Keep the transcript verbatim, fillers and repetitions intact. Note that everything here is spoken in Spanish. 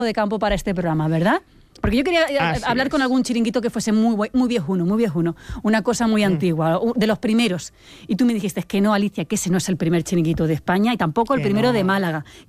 de campo para este programa, ¿verdad? Porque yo quería eh, hablar es. con algún chiringuito que fuese muy, muy viejuno, muy viejuno, una cosa muy mm. antigua, de los primeros. Y tú me dijiste que no, Alicia, que ese no es el primer chiringuito de España y tampoco el que primero no. de Málaga.